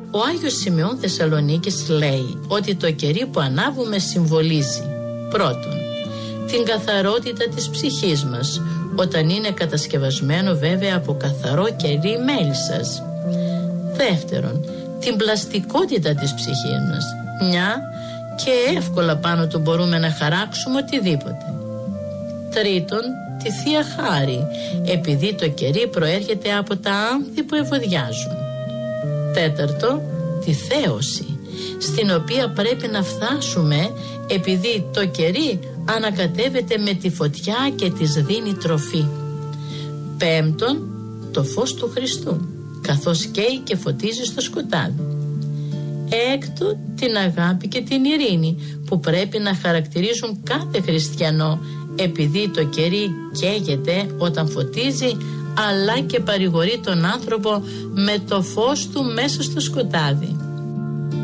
Ο Άγιος Σημεών Θεσσαλονίκης λέει ότι το κερί που ανάβουμε συμβολίζει πρώτον την καθαρότητα της ψυχής μας, όταν είναι κατασκευασμένο βέβαια από καθαρό κερί μέλισσας. Δεύτερον, την πλαστικότητα της ψυχής μας, μια και εύκολα πάνω του μπορούμε να χαράξουμε οτιδήποτε. Τρίτον, τη Θεία Χάρη, επειδή το κερί προέρχεται από τα άνθη που ευωδιάζουν. Τέταρτο, τη θέωση, στην οποία πρέπει να φτάσουμε, επειδή το κερί ανακατεύεται με τη φωτιά και της δίνει τροφή. Πέμπτον, το φως του Χριστού, καθώς καίει και φωτίζει στο σκοτάδι. Έκτο, την αγάπη και την ειρήνη, που πρέπει να χαρακτηρίζουν κάθε χριστιανό, επειδή το κερί καίγεται όταν φωτίζει, αλλά και παρηγορεί τον άνθρωπο με το φως του μέσα στο σκοτάδι.